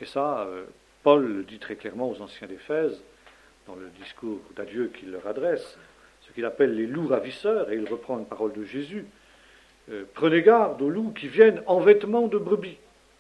Et ça, Paul le dit très clairement aux anciens d'Éphèse, dans le discours d'adieu qu'il leur adresse, ce qu'il appelle les loups ravisseurs, et il reprend une parole de Jésus. Prenez garde aux loups qui viennent en vêtements de brebis.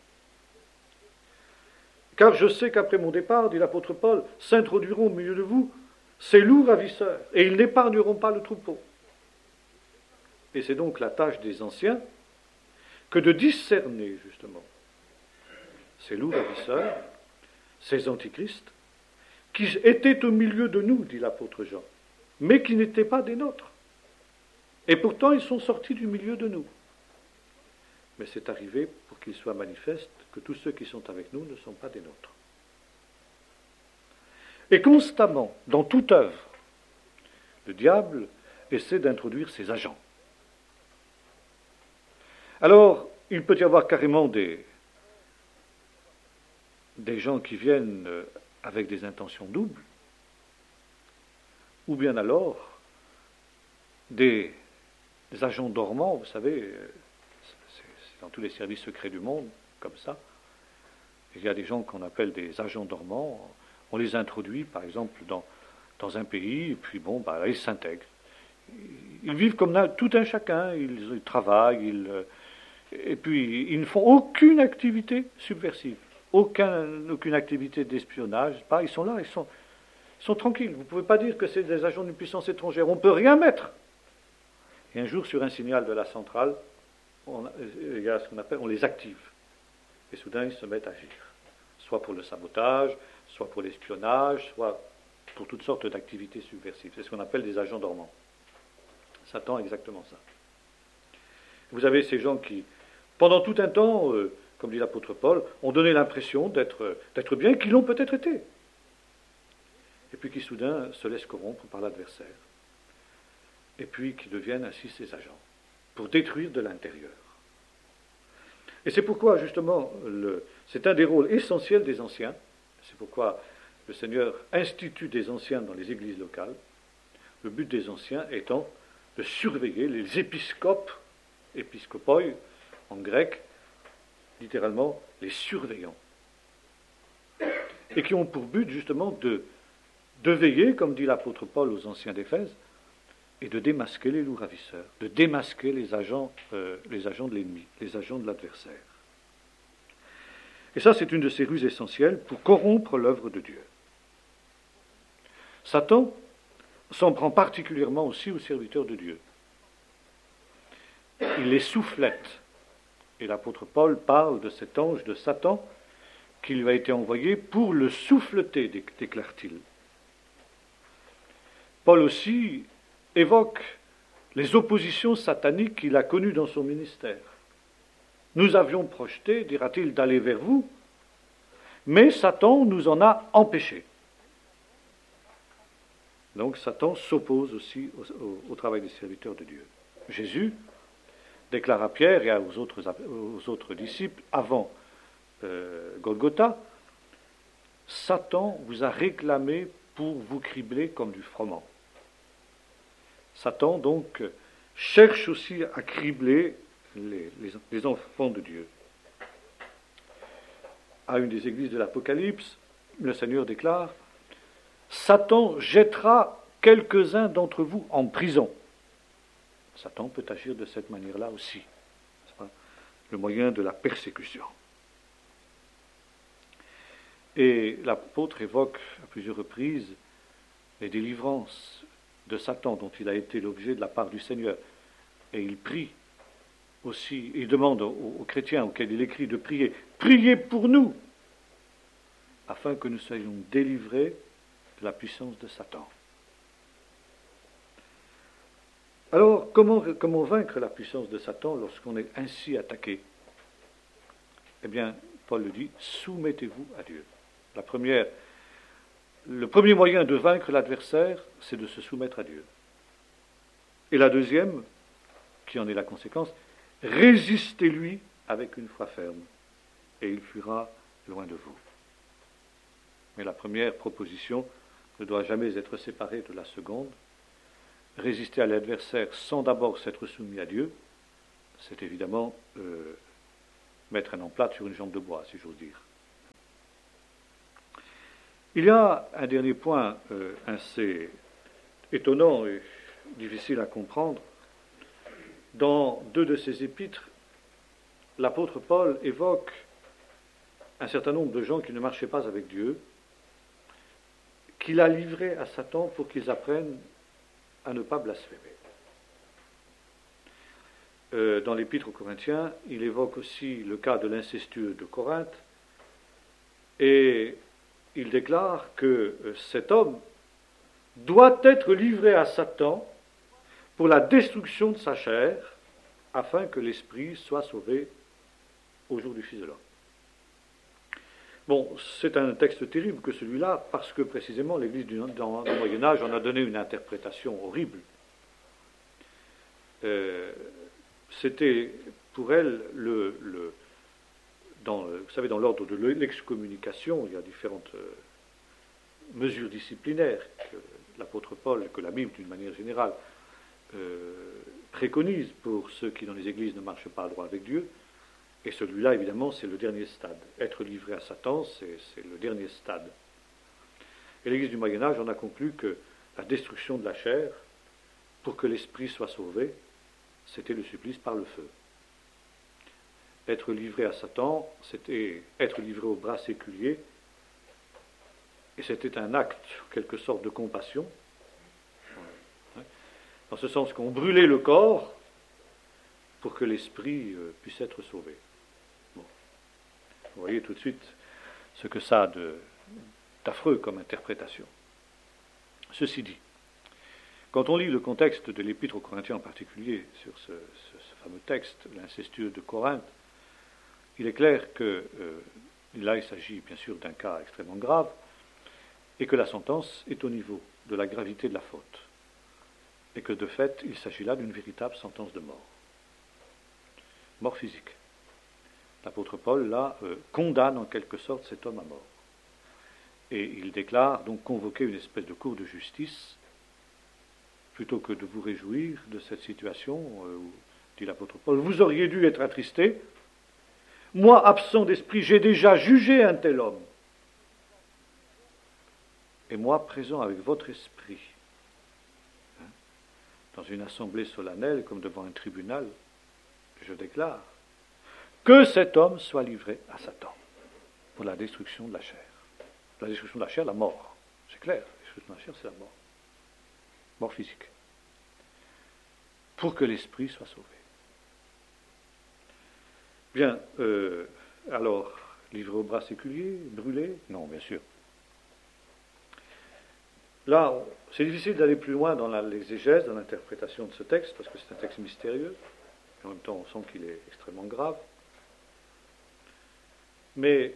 Car je sais qu'après mon départ, dit l'apôtre Paul, s'introduiront au milieu de vous ces loups ravisseurs, et ils n'épargneront pas le troupeau. Et c'est donc la tâche des anciens que de discerner, justement, ces loups ravisseurs, ces antichrists, qui étaient au milieu de nous, dit l'apôtre Jean, mais qui n'étaient pas des nôtres. Et pourtant, ils sont sortis du milieu de nous. Mais c'est arrivé pour qu'il soit manifeste que tous ceux qui sont avec nous ne sont pas des nôtres. Et constamment, dans toute œuvre, le diable essaie d'introduire ses agents. Alors, il peut y avoir carrément des gens qui viennent avec des intentions doubles, ou bien alors des agents dormants, vous savez, c'est dans tous les services secrets du monde, comme ça. Il y a des gens qu'on appelle des agents dormants, on les introduit, par exemple, dans un pays, et puis bon, bah, ils s'intègrent. Ils vivent comme tout un chacun, ils travaillent, et puis ils ne font aucune activité subversive, aucune activité d'espionnage, ils sont là, ils sont tranquilles. Vous ne pouvez pas dire que c'est des agents d'une puissance étrangère, on ne peut rien mettre. Et un jour, sur un signal de la centrale, il y a ce qu'on appelle, on les active. Et soudain, ils se mettent à agir. Soit pour le sabotage, soit pour l'espionnage, soit pour toutes sortes d'activités subversives. C'est ce qu'on appelle des agents dormants. Satan, exactement ça. Vous avez ces gens qui, pendant tout un temps, comme dit l'apôtre Paul, ont donné l'impression d'être bien, qui l'ont peut-être été. Et puis qui soudain se laissent corrompre par l'adversaire. Et puis qui deviennent ainsi ses agents, pour détruire de l'intérieur. Et c'est pourquoi, justement, c'est un des rôles essentiels des anciens. C'est pourquoi le Seigneur institue des anciens dans les églises locales. Le but des anciens étant de surveiller les épiscopes, épiscopoi en grec, littéralement les surveillants. Et qui ont pour but, justement, de veiller, comme dit l'apôtre Paul aux anciens d'Éphèse, et de démasquer les loups ravisseurs, de démasquer les agents de l'ennemi, les agents de l'adversaire. Et ça, c'est une de ces ruses essentielles pour corrompre l'œuvre de Dieu. Satan s'en prend particulièrement aussi aux serviteurs de Dieu. Il les soufflette. Et l'apôtre Paul parle de cet ange de Satan qui lui a été envoyé pour le souffleter, déclare-t-il. Paul aussi évoque les oppositions sataniques qu'il a connues dans son ministère. Nous avions projeté, dira-t-il, d'aller vers vous, mais Satan nous en a empêchés. Donc Satan s'oppose aussi au travail des serviteurs de Dieu. Jésus déclare à Pierre et aux autres disciples, avant Golgotha, Satan vous a réclamé pour vous cribler comme du froment. Satan, donc, cherche aussi à cribler les enfants de Dieu. À une des églises de l'Apocalypse, le Seigneur déclare « Satan jettera quelques-uns d'entre vous en prison. » Satan peut agir de cette manière-là aussi. C'est pas le moyen de la persécution. Et l'apôtre évoque à plusieurs reprises les délivrances de Satan dont il a été l'objet de la part du Seigneur. Et il prie aussi, il demande aux chrétiens auxquels il écrit de prier, priez pour nous, afin que nous soyons délivrés de la puissance de Satan. Alors, comment vaincre la puissance de Satan lorsqu'on est ainsi attaqué? Eh bien, Paul le dit, soumettez-vous à Dieu. Le premier moyen de vaincre l'adversaire, c'est de se soumettre à Dieu. Et la deuxième, qui en est la conséquence, résistez-lui avec une foi ferme, et il fuira loin de vous. Mais la première proposition ne doit jamais être séparée de la seconde. Résister à l'adversaire sans d'abord s'être soumis à Dieu, c'est évidemment mettre un emplâtre sur une jambe de bois, si j'ose dire. Il y a un dernier point assez étonnant et difficile à comprendre. Dans deux de ses épîtres, l'apôtre Paul évoque un certain nombre de gens qui ne marchaient pas avec Dieu, qu'il a livrés à Satan pour qu'ils apprennent à ne pas blasphémer. Dans l'épître aux Corinthiens, il évoque aussi le cas de l'incestueux de Corinthe, et il déclare que cet homme doit être livré à Satan pour la destruction de sa chair, afin que l'esprit soit sauvé au jour du Fils de l'homme. Bon, c'est un texte terrible que celui-là, parce que précisément l'Église du Moyen-Âge en a donné une interprétation horrible. C'était pour elle vous savez, dans l'ordre de l'excommunication, il y a différentes mesures disciplinaires que l'apôtre Paul, que la Bible d'une manière générale, préconise pour ceux qui dans les églises ne marchent pas à droit avec Dieu. Et celui-là, évidemment, c'est le dernier stade. Être livré à Satan, c'est le dernier stade. Et l'Église du Moyen-Âge en a conclu que la destruction de la chair, pour que l'esprit soit sauvé, c'était le supplice par le feu. Être livré à Satan, c'était être livré au bras séculier, et c'était un acte, en quelque sorte, de compassion, dans ce sens qu'on brûlait le corps pour que l'esprit puisse être sauvé. Bon. Vous voyez tout de suite ce que ça a d'affreux comme interprétation. Ceci dit, quand on lit le contexte de l'Épître aux Corinthiens en particulier, sur ce fameux texte, l'incestueux de Corinthe, il est clair que là il s'agit bien sûr d'un cas extrêmement grave, et que la sentence est au niveau de la gravité de la faute, et que de fait il s'agit là d'une véritable sentence de mort physique. L'apôtre Paul là condamne en quelque sorte cet homme à mort, et il déclare donc convoquer une espèce de cour de justice. Plutôt que de vous réjouir de cette situation, dit l'apôtre Paul, vous auriez dû être attristé. Moi, absent d'esprit, j'ai déjà jugé un tel homme. Et moi, présent avec votre esprit, dans une assemblée solennelle, comme devant un tribunal, je déclare que cet homme soit livré à Satan pour la destruction de la chair. La destruction de la chair, la mort. C'est clair, la destruction de la chair, c'est la mort. Mort physique. Pour que l'esprit soit sauvé. Bien, alors, livré au bras séculier, brûlé? Non, bien sûr. Là, c'est difficile d'aller plus loin dans l'exégèse, dans l'interprétation de ce texte, parce que c'est un texte mystérieux, et en même temps on sent qu'il est extrêmement grave. Mais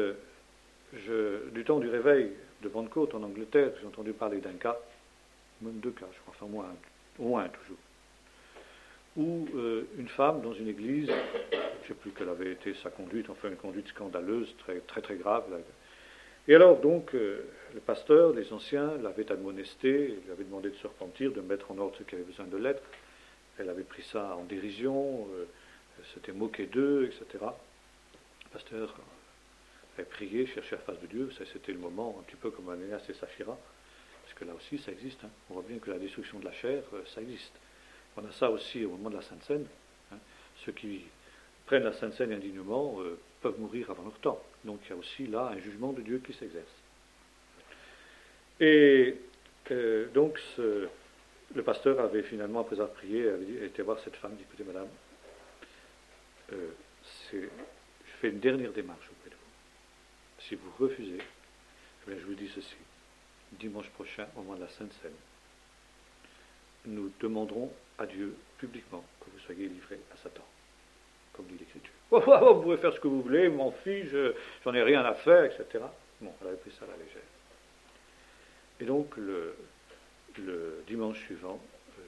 du temps du réveil de Pentecôte en Angleterre, j'ai entendu parler d'un cas, même deux cas, je crois, enfin au moins un toujours, où une femme dans une église, je ne sais plus quelle avait été sa conduite, enfin une conduite scandaleuse, très très, très grave. Et alors donc, le pasteur, les anciens l'avaient admonesté, lui avaient demandé de se repentir, de mettre en ordre ce qui avait besoin de l'être. Elle avait pris ça en dérision, s'était moqué d'eux, etc. Le pasteur avait prié, cherché la face de Dieu, ça c'était le moment, un petit peu comme Anéas et Saphira, parce que là aussi ça existe, hein. On voit bien que la destruction de la chair, ça existe. On a ça aussi au moment de la Sainte Seine. Hein. Ceux qui prennent la Sainte Seine indignement peuvent mourir avant leur temps. Donc il y a aussi là un jugement de Dieu qui s'exerce. Et donc le pasteur avait finalement, après avoir prié, avait été voir cette femme, dit écoutez madame, je fais une dernière démarche auprès de vous. Si vous refusez, eh bien, je vous dis ceci. Dimanche prochain, au moment de la Sainte Seine, nous demanderons à Dieu publiquement que vous soyez livrés à Satan, comme dit l'Écriture. Vous pouvez faire ce que vous voulez, m'en fiche, j'en ai rien à faire, etc. Bon, elle avait pris ça à la légère. Et donc, le dimanche suivant,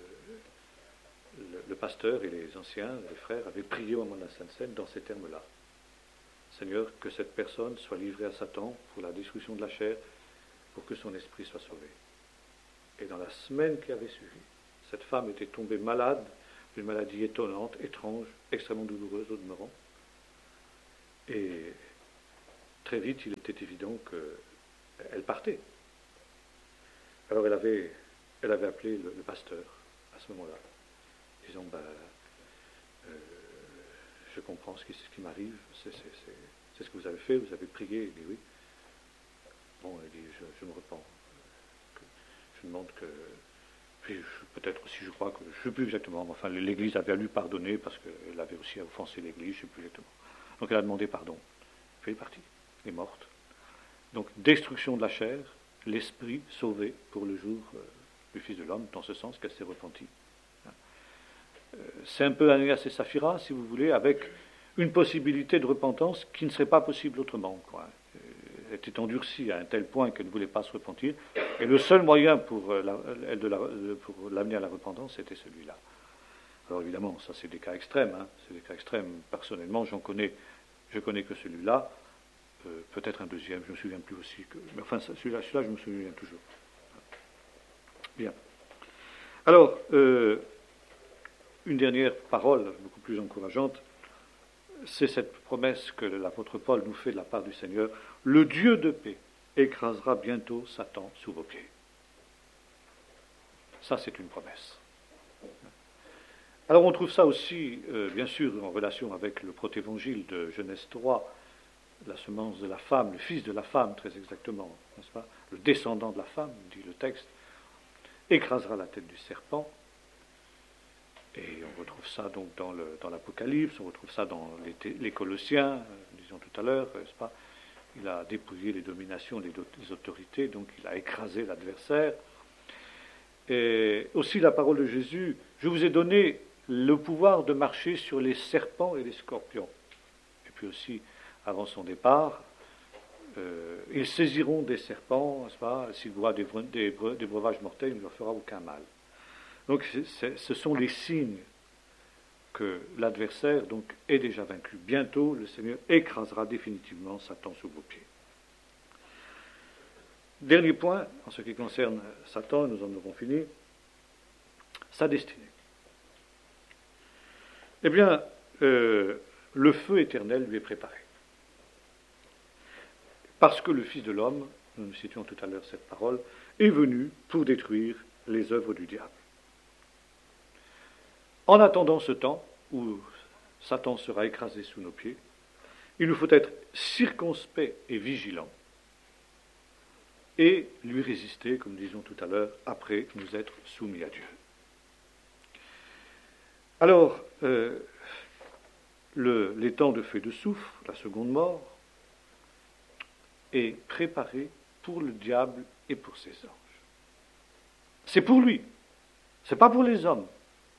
le pasteur et les anciens, les frères, avaient prié au moment de la Sainte Seine dans ces termes-là. Seigneur, que cette personne soit livrée à Satan pour la destruction de la chair, pour que son esprit soit sauvé. Et dans la semaine qui avait suivi, cette femme était tombée malade d'une maladie étonnante, étrange, extrêmement douloureuse au demeurant. Et très vite, il était évident que elle partait. Alors elle avait appelé le pasteur à ce moment-là, disant, je comprends ce qui m'arrive, c'est ce que vous avez fait, vous avez prié. Il dit oui. Bon, il dit, je me repens. Je demande que... Puis peut-être aussi, je crois que... Je ne sais plus exactement, mais enfin, l'Église avait à lui pardonner parce qu'elle avait aussi offensé l'Église, je ne sais plus exactement. Donc elle a demandé pardon. Puis elle est partie. Elle est morte. Donc, destruction de la chair, l'esprit sauvé pour le jour du Fils de l'homme, dans ce sens qu'elle s'est repentie. C'est un peu Ananias et Saphira, si vous voulez, avec une possibilité de repentance qui ne serait pas possible autrement, quoi. Elle était endurcie à un tel point qu'elle ne voulait pas se repentir, et le seul moyen pour l'amener à la repentance, c'était celui-là. Alors évidemment, ça c'est des cas extrêmes, hein. C'est des cas extrêmes. Personnellement, je connais que celui-là, peut-être un deuxième, je ne me souviens plus aussi. Mais enfin, celui-là, je me souviens toujours. Bien. Alors, une dernière parole, beaucoup plus encourageante, c'est cette promesse que l'apôtre Paul nous fait de la part du Seigneur. Le Dieu de paix écrasera bientôt Satan sous vos pieds. Ça, c'est une promesse. Alors, on trouve ça aussi, bien sûr, en relation avec le protévangile de Genèse 3, la semence de la femme, le fils de la femme, très exactement, n'est-ce pas? Le descendant de la femme, dit le texte, écrasera la tête du serpent. Et on retrouve ça donc dans l'Apocalypse, on retrouve ça dans les Colossiens, disons tout à l'heure, n'est-ce pas? Il a dépouillé les dominations, les autorités, donc il a écrasé l'adversaire. Et aussi la parole de Jésus, je vous ai donné le pouvoir de marcher sur les serpents et les scorpions. Et puis aussi, avant son départ, ils saisiront des serpents, n'est-ce pas? S'ils boivent des breuvages mortels, il ne leur fera aucun mal. Donc ce sont les signes que l'adversaire donc est déjà vaincu. Bientôt, le Seigneur écrasera définitivement Satan sous vos pieds. Dernier point, en ce qui concerne Satan, nous en aurons fini, sa destinée. Eh bien, le feu éternel lui est préparé. Parce que le Fils de l'homme, nous citions tout à l'heure cette parole, est venu pour détruire les œuvres du diable. En attendant ce temps où Satan sera écrasé sous nos pieds, il nous faut être circonspect et vigilant et lui résister, comme nous disions tout à l'heure, après nous être soumis à Dieu. Alors, les temps de feu et de soufre, la seconde mort, est préparé pour le diable et pour ses anges. C'est pour lui, c'est pas pour les hommes.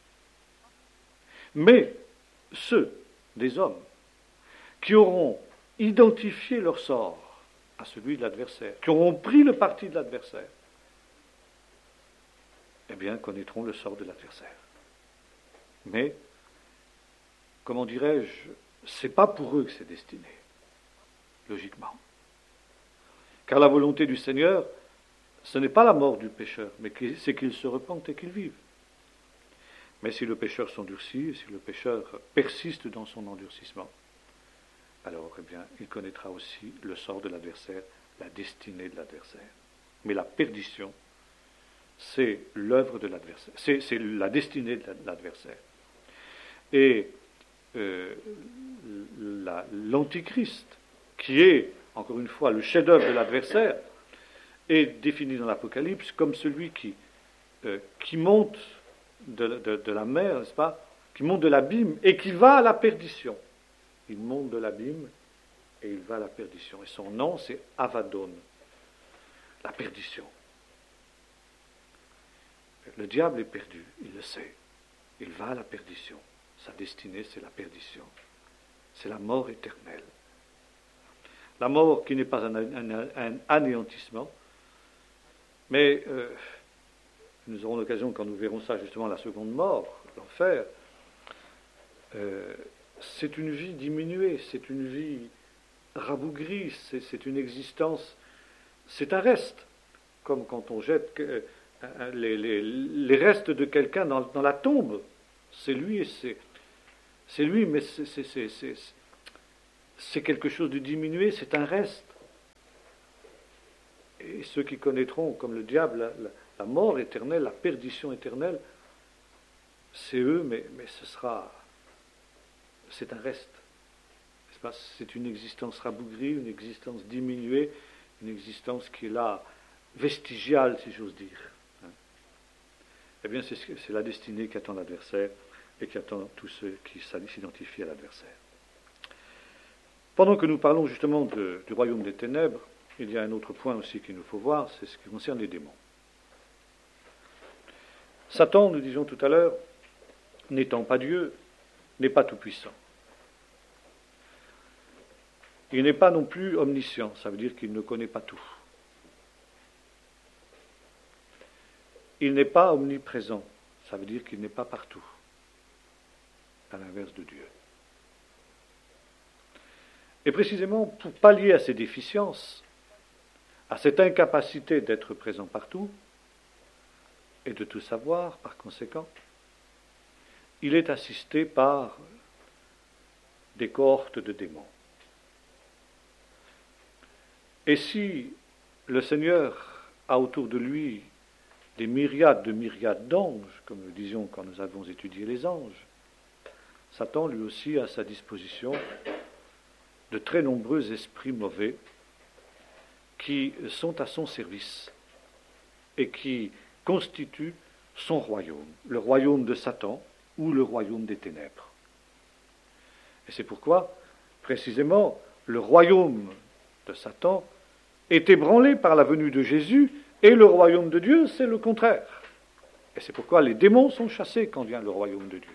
Mais ceux des hommes qui auront identifié leur sort à celui de l'adversaire, qui auront pris le parti de l'adversaire, eh bien, connaîtront le sort de l'adversaire. Mais, comment dirais-je, c'est pas pour eux que c'est destiné, logiquement. Car la volonté du Seigneur, ce n'est pas la mort du pécheur, mais c'est qu'il se repente et qu'il vive. Mais si le pécheur s'endurcit, si le pécheur persiste dans son endurcissement, alors, eh bien, il connaîtra aussi le sort de l'adversaire, la destinée de l'adversaire. Mais la perdition, c'est l'œuvre de l'adversaire, c'est la destinée de l'adversaire. Et l'Antichrist, qui est, encore une fois, le chef-d'œuvre de l'adversaire, est défini dans l'Apocalypse comme celui qui monte de la mer, n'est-ce pas, qui monte de l'abîme et qui va à la perdition. Il monte de l'abîme et il va à la perdition. Et son nom, c'est Avadon, la perdition. Le diable est perdu, il le sait. Il va à la perdition. Sa destinée, c'est la perdition. C'est la mort éternelle. La mort qui n'est pas un anéantissement, mais nous aurons l'occasion, quand nous verrons ça, justement, la seconde mort, l'enfer, c'est une vie diminuée, c'est une vie rabougrie, c'est une existence, c'est un reste, comme quand on jette les restes de quelqu'un dans la tombe. C'est lui, c'est lui, mais c'est quelque chose de diminué, c'est un reste. Et ceux qui connaîtront, comme le diable, la mort éternelle, la perdition éternelle, c'est eux, mais c'est un reste. C'est une existence rabougrie, une existence diminuée, une existence qui est là, vestigiale, si j'ose dire. Eh bien, c'est la destinée qu'attend l'adversaire et qui attend tous ceux qui s'identifient à l'adversaire. Pendant que nous parlons justement du royaume des ténèbres, il y a un autre point aussi qu'il nous faut voir, c'est ce qui concerne les démons. Satan, nous disions tout à l'heure, n'étant pas Dieu, n'est pas tout-puissant. Il n'est pas non plus omniscient, ça veut dire qu'il ne connaît pas tout. Il n'est pas omniprésent, ça veut dire qu'il n'est pas partout, à l'inverse de Dieu. Et précisément pour pallier à ces déficiences, à cette incapacité d'être présent partout, et de tout savoir par conséquent, il est assisté par des cohortes de démons. Et si le Seigneur a autour de lui des myriades de myriades d'anges, comme nous disions quand nous avons étudié les anges, Satan lui aussi a à sa disposition de très nombreux esprits mauvais qui sont à son service et qui constituent son royaume, le royaume de Satan ou le royaume des ténèbres. Et c'est pourquoi, précisément, le royaume de Satan est ébranlé par la venue de Jésus, et le royaume de Dieu, c'est le contraire. Et c'est pourquoi les démons sont chassés quand vient le royaume de Dieu.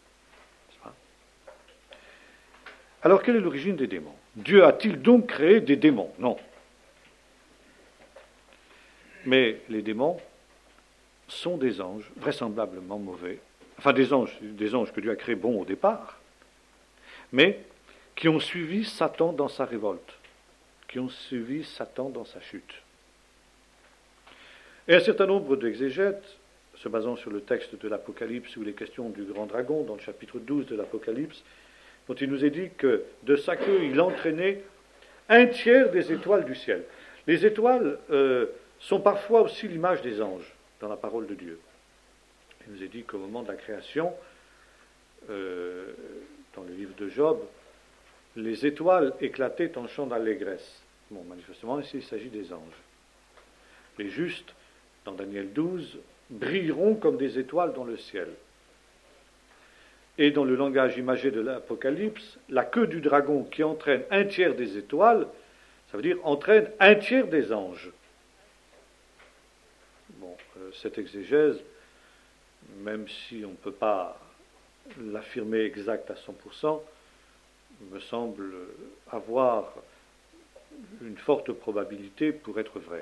Alors, quelle est l'origine des démons? Dieu a-t-il donc créé des démons? Non. Mais les démons sont des anges vraisemblablement mauvais, enfin des anges que Dieu a créés bons au départ, mais qui ont suivi Satan dans sa révolte, qui ont suivi Satan dans sa chute. Et un certain nombre d'exégètes, se basant sur le texte de l'Apocalypse où il est question du grand dragon, dans le chapitre 12 de l'Apocalypse, dont il nous est dit que de sa queue il entraînait un tiers des étoiles du ciel. Les étoiles sont parfois aussi l'image des anges dans la parole de Dieu. Il nous est dit qu'au moment de la création, dans le livre de Job, les étoiles éclataient en chants d'allégresse. Bon, manifestement, ici, il s'agit des anges. Les justes, dans Daniel 12, brilleront comme des étoiles dans le ciel. Et dans le langage imagé de l'Apocalypse, la queue du dragon qui entraîne un tiers des étoiles, ça veut dire entraîne un tiers des anges. Bon, cette exégèse, même si on ne peut pas l'affirmer exact à 100%, me semble avoir une forte probabilité pour être vraie.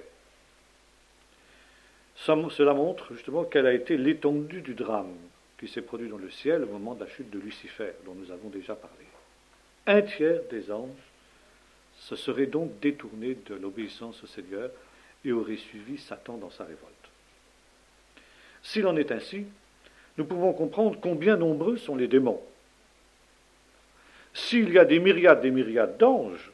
Cela montre justement quelle a été l'étendue du drame qui s'est produit dans le ciel au moment de la chute de Lucifer, dont nous avons déjà parlé. Un tiers des anges se seraient donc détournés de l'obéissance au Seigneur et auraient suivi Satan dans sa révolte. S'il en est ainsi, nous pouvons comprendre combien nombreux sont les démons. S'il y a des myriades d'anges,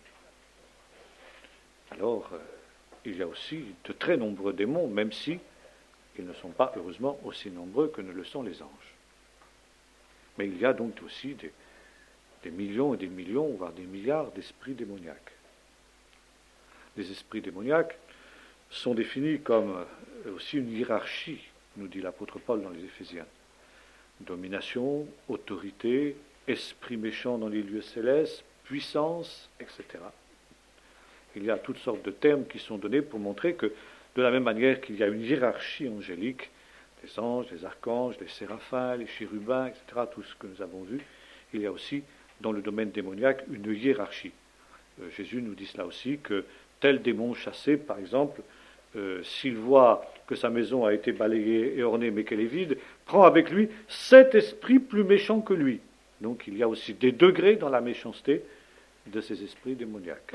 alors il y a aussi de très nombreux démons, même si ils ne sont pas, heureusement, aussi nombreux que ne le sont les anges. Mais il y a donc aussi des millions et des millions, voire des milliards d'esprits démoniaques. Les esprits démoniaques sont définis comme aussi une hiérarchie, nous dit l'apôtre Paul dans les Éphésiens. Domination, autorité, esprit méchant dans les lieux célestes, puissance, etc. Il y a toutes sortes de termes qui sont donnés pour montrer que, de la même manière qu'il y a une hiérarchie angélique, des anges, des archanges, des séraphins, les chérubins, etc., tout ce que nous avons vu, il y a aussi, dans le domaine démoniaque, une hiérarchie. Jésus nous dit cela aussi, que tel démon chassé, par exemple, s'il voit que sa maison a été balayée et ornée, mais qu'elle est vide, prend avec lui 7 esprits plus méchants que lui. Donc il y a aussi des degrés dans la méchanceté de ces esprits démoniaques.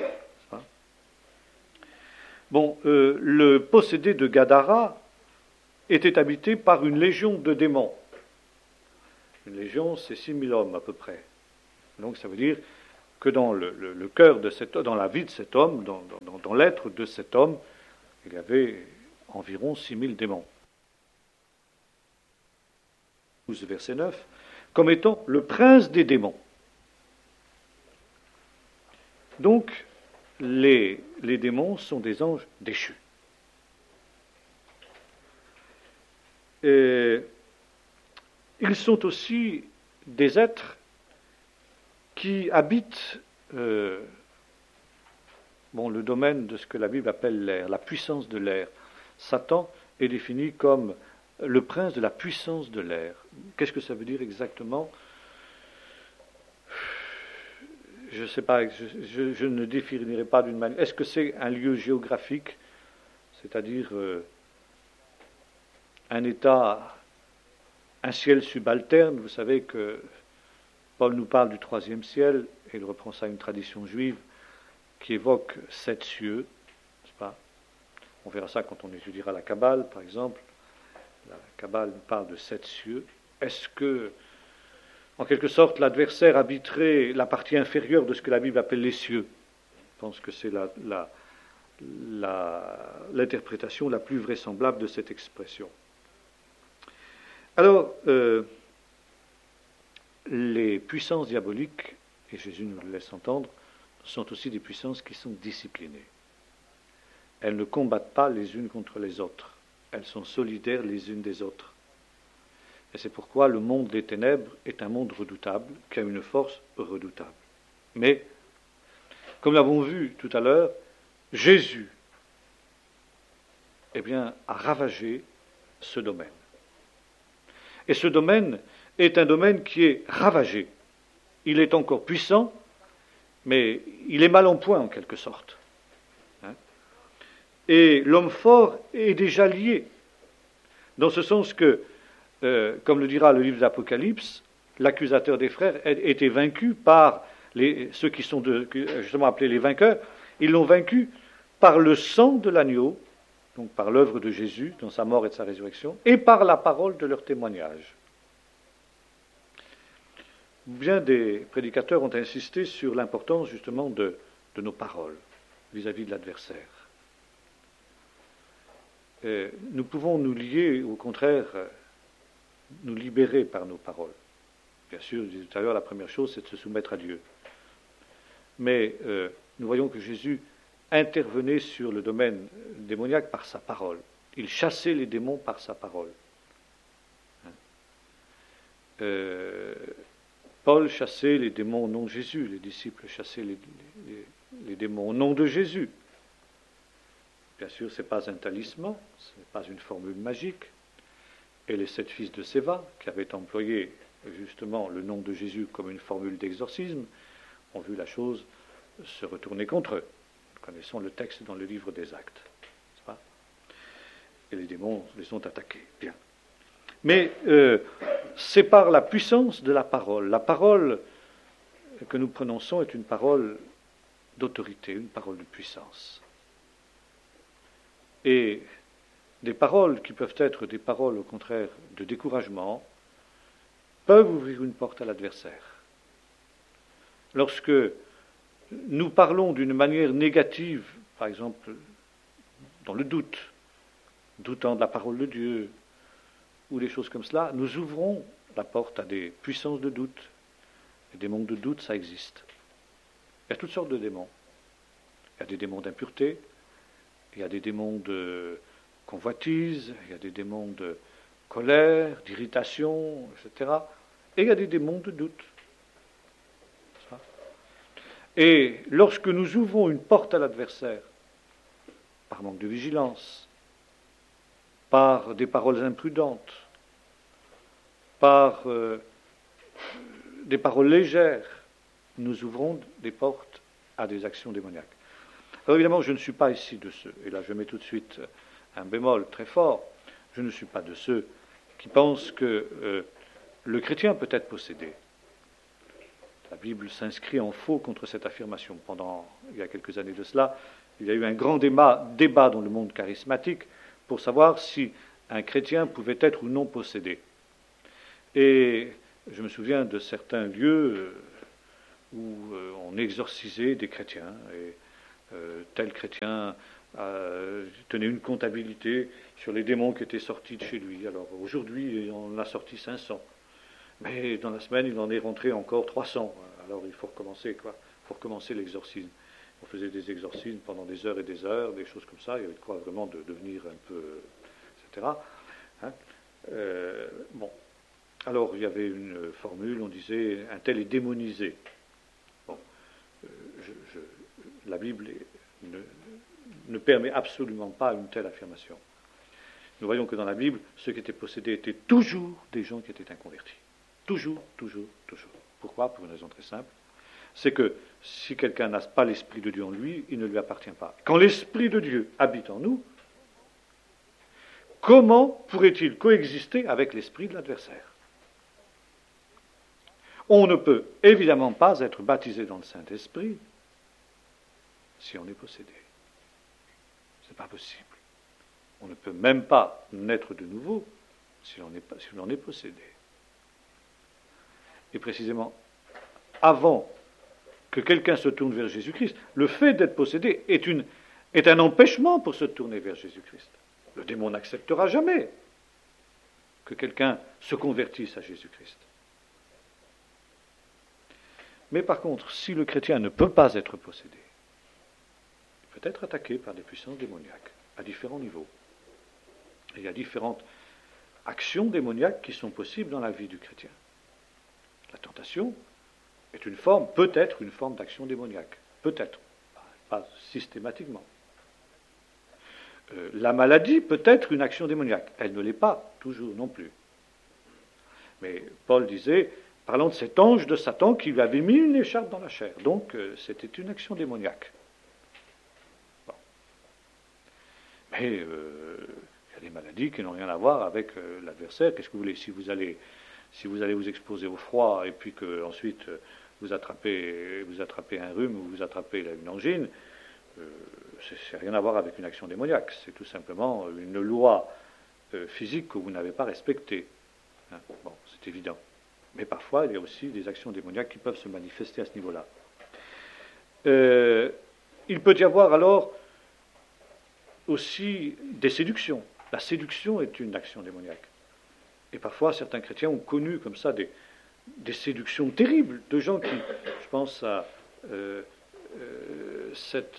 Bon, le possédé de Gadara était habité par une légion de démons. Une légion, c'est 6000 hommes à peu près. Donc ça veut dire que dans le cœur de cet homme, dans la vie de cet homme, dans l'être de cet homme, il y avait environ 6000 démons. 12, verset 9, comme étant le prince des démons. Donc, les démons sont des anges déchus. Et ils sont aussi des êtres qui habitent le domaine de ce que la Bible appelle l'air, la puissance de l'air. Satan est défini comme le prince de la puissance de l'air. Qu'est-ce que ça veut dire exactement ? Je ne sais pas, je ne définirai pas d'une manière. Est-ce que c'est un lieu géographique, c'est-à-dire un état, un ciel subalterne? Vous savez que Paul nous parle du troisième ciel, et il reprend ça à une tradition juive qui évoque 7 cieux, n'est-ce pas? On verra ça quand on étudiera la Kabbale, par exemple. La Kabbale nous parle de 7 cieux. Est-ce que, en quelque sorte, l'adversaire habiterait la partie inférieure de ce que la Bible appelle les cieux? Je pense que c'est l'interprétation la plus vraisemblable de cette expression. Alors, les puissances diaboliques, et Jésus nous le laisse entendre, sont aussi des puissances qui sont disciplinées. Elles ne combattent pas les unes contre les autres. Elles sont solidaires les unes des autres. Et c'est pourquoi le monde des ténèbres est un monde redoutable, qui a une force redoutable. Mais, comme nous l'avons vu tout à l'heure, Jésus a ravagé ce domaine. Et ce domaine est un domaine qui est ravagé. Il est encore puissant, mais il est mal en point en quelque sorte. Et l'homme fort est déjà lié, dans ce sens que, comme le dira le livre d'Apocalypse, l'accusateur des frères a été vaincu par ceux qui sont justement appelés les vainqueurs. Ils l'ont vaincu par le sang de l'agneau, donc par l'œuvre de Jésus dans sa mort et de sa résurrection, et par la parole de leur témoignage. Bien des prédicateurs ont insisté sur l'importance justement de nos paroles vis-à-vis de l'adversaire. Nous pouvons nous lier, au contraire, nous libérer par nos paroles. Bien sûr, je disais tout à l'heure, la première chose, c'est de se soumettre à Dieu. Mais nous voyons que Jésus intervenait sur le domaine démoniaque par sa parole. Il chassait les démons par sa parole. Paul chassait les démons au nom de Jésus, les disciples chassaient les démons au nom de Jésus. Bien sûr, ce n'est pas un talisman, ce n'est pas une formule magique. Et les 7 fils de Séva, qui avaient employé justement le nom de Jésus comme une formule d'exorcisme, ont vu la chose se retourner contre eux. Nous connaissons le texte dans le livre des Actes. N'est-ce pas ? Et les démons les ont attaqués. Bien. Mais c'est par la puissance de la parole. La parole que nous prononçons est une parole d'autorité, une parole de puissance. Et des paroles qui peuvent être des paroles, au contraire, de découragement, peuvent ouvrir une porte à l'adversaire. Lorsque nous parlons d'une manière négative, par exemple, dans le doute, doutant de la parole de Dieu, ou des choses comme cela, nous ouvrons la porte à des puissances de doute. Les démons de doute, ça existe. Il y a toutes sortes de démons. Il y a des démons d'impureté, il y a des démons de convoitise, il y a des démons de colère, d'irritation, etc. Et il y a des démons de doute. Et lorsque nous ouvrons une porte à l'adversaire, par manque de vigilance, par des paroles imprudentes, par des paroles légères, nous ouvrons des portes à des actions démoniaques. Alors évidemment, je ne suis pas ici de ceux, et là je mets tout de suite un bémol très fort, je ne suis pas de ceux qui pensent que le chrétien peut être possédé. La Bible s'inscrit en faux contre cette affirmation. Il y a quelques années de cela, il y a eu un grand débat dans le monde charismatique pour savoir si un chrétien pouvait être ou non possédé. Et je me souviens de certains lieux où on exorcisait des chrétiens. Et tel chrétien tenait une comptabilité sur les démons qui étaient sortis de chez lui. Alors aujourd'hui, on en a sorti 500. Mais dans la semaine, il en est rentré encore 300. Alors il faut recommencer, quoi. Il faut recommencer l'exorcisme. On faisait des exorcismes pendant des heures et des heures, des choses comme ça. Il y avait de quoi vraiment de devenir un peu, etc. Hein. Bon. Alors il y avait une formule, on disait un tel est démonisé. Bon. La Bible ne permet absolument pas une telle affirmation. Nous voyons que dans la Bible, ceux qui étaient possédés étaient toujours des gens qui étaient inconvertis. Toujours, toujours, toujours. Pourquoi? Pour une raison très simple. C'est que si quelqu'un n'a pas l'Esprit de Dieu en lui, il ne lui appartient pas. Quand l'Esprit de Dieu habite en nous, comment pourrait-il coexister avec l'esprit de l'adversaire? On ne peut évidemment pas être baptisé dans le Saint-Esprit si on est possédé. Ce n'est pas possible. On ne peut même pas naître de nouveau si l'on est possédé. Et précisément, avant que quelqu'un se tourne vers Jésus-Christ, le fait d'être possédé est un empêchement pour se tourner vers Jésus-Christ. Le démon n'acceptera jamais que quelqu'un se convertisse à Jésus-Christ. Mais par contre, si le chrétien ne peut pas être possédé, il peut être attaqué par des puissances démoniaques à différents niveaux. Et il y a différentes actions démoniaques qui sont possibles dans la vie du chrétien. La tentation est peut être une forme d'action démoniaque. Peut-être, pas systématiquement. La maladie peut être une action démoniaque. Elle ne l'est pas toujours non plus. Mais Paul disait, parlant de cet ange de Satan qui lui avait mis une écharpe dans la chair. Donc c'était une action démoniaque. Bon. Mais il y a des maladies qui n'ont rien à voir avec l'adversaire. Qu'est-ce que vous voulez? Si vous allez vous exposer au froid et puis que ensuite vous attrapez un rhume ou vous attrapez une angine, c'est rien à voir avec une action démoniaque. C'est tout simplement une loi physique que vous n'avez pas respectée. Hein, bon, c'est évident. Mais parfois, il y a aussi des actions démoniaques qui peuvent se manifester à ce niveau-là. Il peut y avoir alors aussi des séductions. La séduction est une action démoniaque. Et parfois, certains chrétiens ont connu comme ça des séductions terribles de gens qui, je pense à cette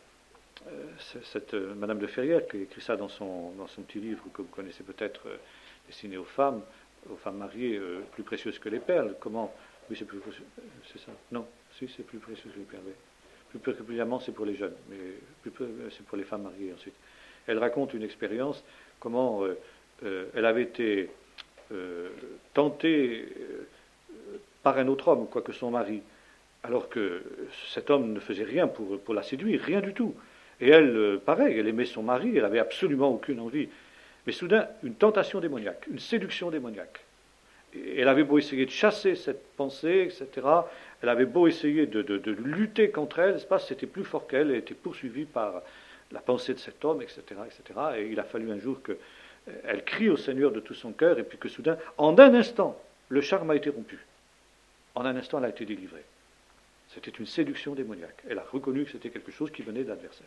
Madame de Ferrières qui a écrit ça dans son petit livre que vous connaissez peut-être, destiné aux femmes mariées, plus précieuses que les perles. Comment? Oui, c'est plus précieux. C'est ça? Non, si, c'est plus précieux que les perles. Oui. Plus particulièrement, c'est pour les jeunes, mais c'est pour les femmes mariées ensuite. Elle raconte une expérience, comment elle avait été tentée par un autre homme, quoique son mari, alors que cet homme ne faisait rien pour la séduire, rien du tout. Et elle, pareil, elle aimait son mari, elle n'avait absolument aucune envie. Mais soudain, une tentation démoniaque, une séduction démoniaque. Et elle avait beau essayer de chasser cette pensée, etc. Elle avait beau essayer de lutter contre elle, c'était plus fort qu'elle, elle était poursuivie par la pensée de cet homme, etc., etc. Et il a fallu un jour qu'elle crie au Seigneur de tout son cœur, et puis que soudain, en un instant, le charme a été rompu. En un instant, elle a été délivrée. C'était une séduction démoniaque. Elle a reconnu que c'était quelque chose qui venait de l'adversaire.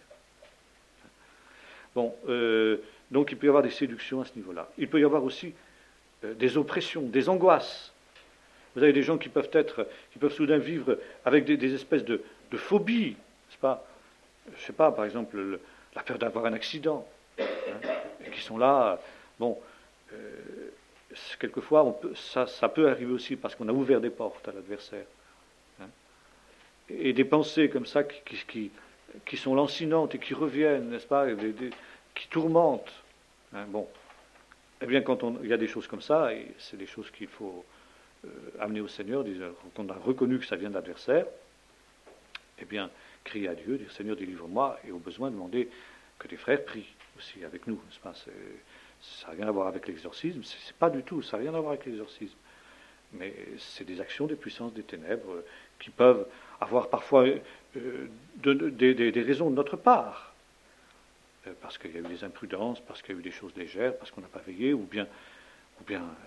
Bon, donc il peut y avoir des séductions à ce niveau-là. Il peut y avoir aussi des oppressions, des angoisses. Vous avez des gens qui peuvent soudain vivre avec des espèces de phobies, n'est-ce pas? Je ne sais pas, par exemple, la peur d'avoir un accident, hein, et qui sont là. Bon, quelquefois, ça peut arriver aussi parce qu'on a ouvert des portes à l'adversaire. Hein, et des pensées comme ça qui sont lancinantes et qui reviennent, n'est-ce pas, qui tourmentent. Hein, bon, eh bien, quand il y a des choses comme ça, et c'est des choses qu'il faut amener au Seigneur, quand on a reconnu que ça vient de l'adversaire, eh bien, crier à Dieu, dire Seigneur, délivre-moi, et au besoin demander que les frères prient aussi avec nous, n'est-ce pas? Ça n'a rien à voir avec l'exorcisme, c'est pas du tout, ça n'a rien à voir avec l'exorcisme. Mais c'est des actions des puissances des ténèbres qui peuvent avoir parfois des raisons de notre part. Parce qu'il y a eu des imprudences, parce qu'il y a eu des choses légères, parce qu'on n'a pas veillé, ou bien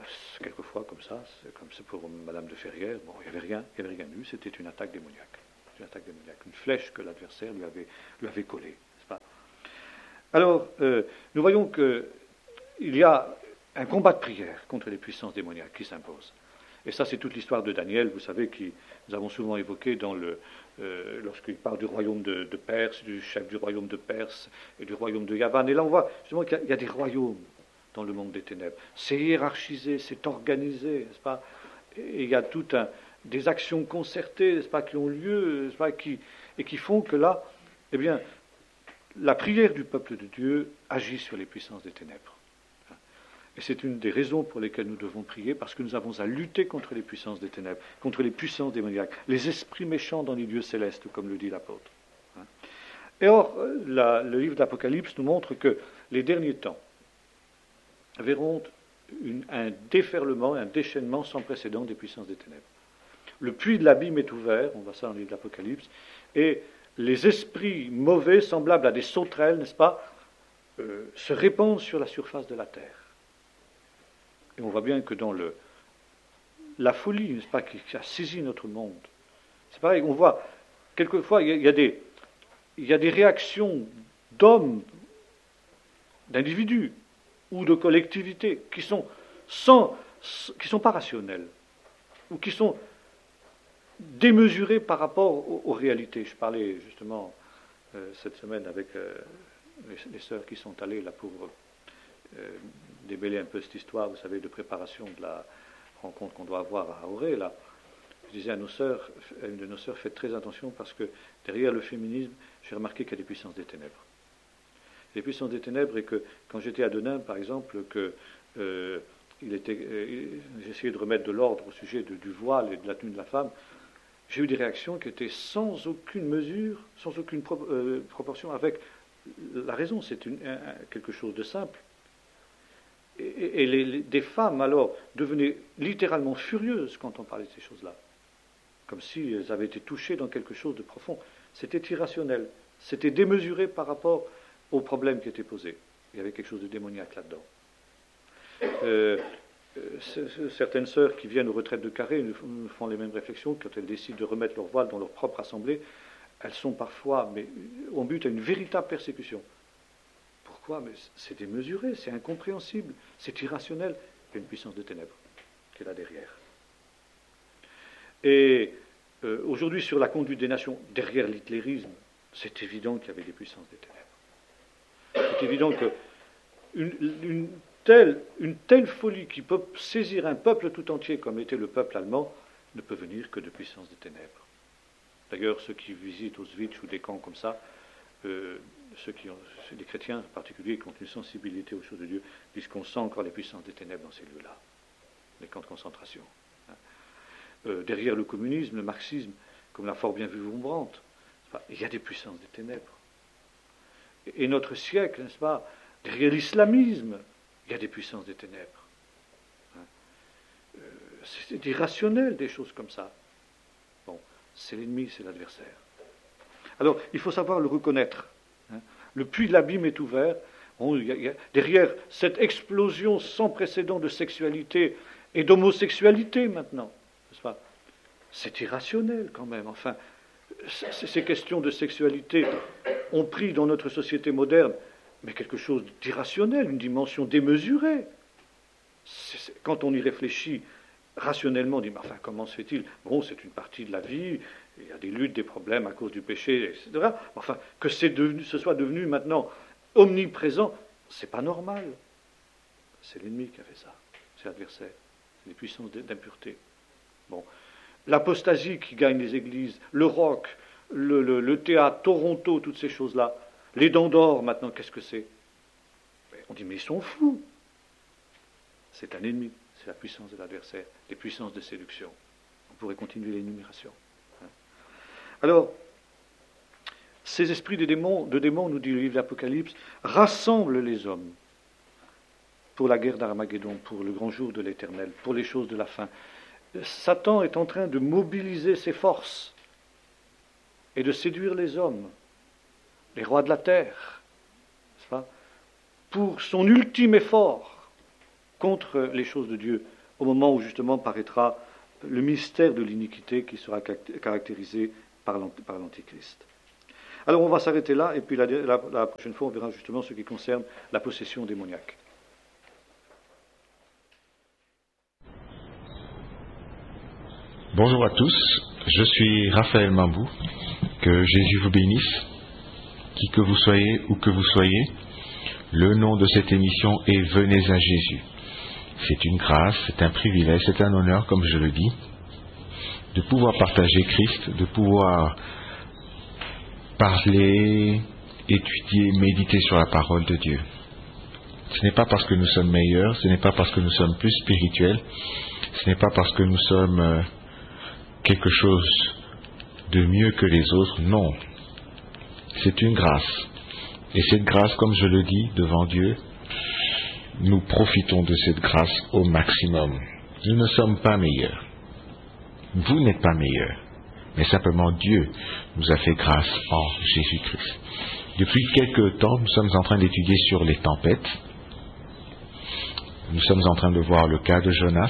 quelquefois comme ça, comme c'est pour Madame de Ferrières, bon, il n'y avait rien eu, c'était une attaque démoniaque. C'est une attaque démoniaque, une flèche que l'adversaire lui avait collée. N'est-ce pas? Alors, nous voyons qu'il y a un combat de prière contre les puissances démoniaques qui s'impose. Et ça, c'est toute l'histoire de Daniel, vous savez, que nous avons souvent évoqué lorsqu'il parle du royaume de Perse, du chef du royaume de Perse et du royaume de Yavan. Et là, on voit justement qu'il y a des royaumes dans le monde des ténèbres. C'est hiérarchisé, c'est organisé, n'est-ce pas? Et il y a des actions concertées, n'est-ce pas, qui ont lieu, n'est-ce pas, et qui font que là, eh bien, la prière du peuple de Dieu agit sur les puissances des ténèbres. Et c'est une des raisons pour lesquelles nous devons prier, parce que nous avons à lutter contre les puissances des ténèbres, contre les puissances démoniaques, les esprits méchants dans les lieux célestes, comme le dit l'apôtre. Et or, le livre d'Apocalypse nous montre que les derniers temps verront un déferlement, un déchaînement sans précédent des puissances des ténèbres. Le puits de l'abîme est ouvert, on voit ça dans le livre d'Apocalypse, et les esprits mauvais, semblables à des sauterelles, n'est-ce pas, se répandent sur la surface de la terre. Et on voit bien que dans la folie, n'est-ce pas, qui a saisi notre monde, c'est pareil, on voit, quelquefois, il y a des réactions d'hommes, d'individus, ou de collectivités, qui sont pas rationnelles, ou qui sont démesurées par rapport aux réalités. Je parlais justement cette semaine avec les sœurs qui sont allées là pour démêler un peu cette histoire, vous savez, de préparation de la rencontre qu'on doit avoir à Auré, là. Je disais à une de nos sœurs, faites très attention parce que derrière le féminisme, j'ai remarqué qu'il y a des puissances des ténèbres. Les puissances des ténèbres, et que quand j'étais à Denain, par exemple, j'essayais de remettre de l'ordre au sujet du voile et de la tenue de la femme, j'ai eu des réactions qui étaient sans aucune mesure, sans aucune proportion avec la raison. C'est quelque chose de simple. Et des femmes, alors, devenaient littéralement furieuses quand on parlait de ces choses-là, comme si elles avaient été touchées dans quelque chose de profond. C'était irrationnel, c'était démesuré par rapport aux problèmes qui étaient posés. Il y avait quelque chose de démoniaque là-dedans. Certaines sœurs qui viennent aux retraites de Carré nous font les mêmes réflexions quand elles décident de remettre leur voile dans leur propre assemblée. Elles sont parfois, mais on bute à une véritable persécution. Pourquoi? Mais c'est démesuré, c'est incompréhensible, c'est irrationnel. Il y a une puissance de ténèbres qui est là derrière. Et aujourd'hui, sur la conduite des nations, derrière l'hitlérisme, c'est évident qu'il y avait des puissances des ténèbres. C'est évident qu'une telle folie qui peut saisir un peuple tout entier, comme était le peuple allemand, ne peut venir que de puissances des ténèbres. D'ailleurs, ceux qui visitent Auschwitz ou des camps comme ça, les chrétiens en particulier, qui ont une sensibilité aux choses de Dieu, disent qu'on sent encore les puissances des ténèbres dans ces lieux-là, les camps de concentration. Derrière le communisme, le marxisme, comme l'a fort bien vu Wurmbrandt, il y a des puissances des ténèbres. Et notre siècle, n'est-ce pas, derrière l'islamisme, il y a des puissances des ténèbres. C'est irrationnel, des choses comme ça. Bon, c'est l'ennemi, c'est l'adversaire. Alors, il faut savoir le reconnaître. Le puits de l'abîme est ouvert. Derrière cette explosion sans précédent de sexualité et d'homosexualité maintenant, n'est-ce pas? C'est irrationnel quand même. Enfin, ces questions de sexualité ont pris dans notre société moderne, mais quelque chose d'irrationnel, une dimension démesurée. Quand on y réfléchit rationnellement, on dit, mais enfin, comment se fait-il? Bon, c'est une partie de la vie, il y a des luttes, des problèmes à cause du péché, etc. Enfin, que ce soit devenu maintenant omniprésent, c'est pas normal. C'est l'ennemi qui a fait ça, c'est l'adversaire, c'est les puissances d'impureté. Bon, l'apostasie qui gagne les églises, le rock, le théâtre, Toronto, toutes ces choses-là, les dents d'or maintenant, qu'est-ce que c'est? On dit, mais ils sont fous. C'est un ennemi, c'est la puissance de l'adversaire, les puissances de séduction. On pourrait continuer l'énumération. Alors, ces esprits de démons, nous dit le livre d'Apocalypse, rassemblent les hommes pour la guerre d'Armageddon, pour le grand jour de l'Éternel, pour les choses de la fin. Satan est en train de mobiliser ses forces et de séduire les hommes, les rois de la terre, n'est-ce pas, pour son ultime effort contre les choses de Dieu, au moment où justement paraîtra le mystère de l'iniquité qui sera caractérisé par l'Antichrist. Alors on va s'arrêter là, et puis la prochaine fois on verra justement ce qui concerne la possession démoniaque. Bonjour à tous, je suis Raphaël Mambou, que Jésus vous bénisse, qui que vous soyez, où que vous soyez. Le nom de cette émission est Venez à Jésus. C'est une grâce, c'est un privilège, c'est un honneur, comme je le dis, de pouvoir partager Christ, de pouvoir parler, étudier, méditer sur la parole de Dieu. Ce n'est pas parce que nous sommes meilleurs, ce n'est pas parce que nous sommes plus spirituels, ce n'est pas parce que nous sommes quelque chose de mieux que les autres, non. C'est une grâce. Et cette grâce, comme je le dis devant Dieu, nous profitons de cette grâce au maximum. Nous ne sommes pas meilleurs. Vous n'êtes pas meilleurs. Mais simplement Dieu nous a fait grâce en Jésus-Christ. Depuis quelque temps, nous sommes en train d'étudier sur les tempêtes. Nous sommes en train de voir le cas de Jonas.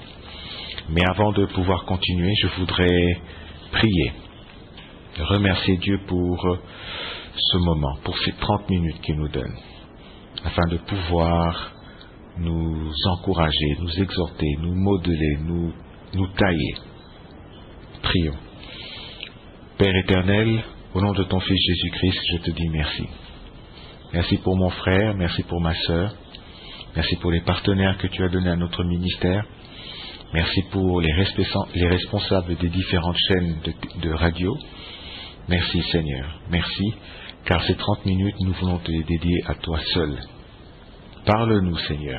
Mais avant de pouvoir continuer, je voudrais prier. Remercier Dieu pour ce moment, pour ces 30 minutes qu'il nous donne, afin de pouvoir nous encourager, nous exhorter, nous modeler, nous tailler. Prions. Père éternel, au nom de ton Fils Jésus-Christ, je te dis merci. Merci pour mon frère, merci pour ma sœur, merci pour les partenaires que tu as donnés à notre ministère, merci pour les responsables des différentes chaînes de radio. Merci Seigneur, merci, car ces 30 minutes, nous voulons te les dédier à toi seul. Parle-nous Seigneur.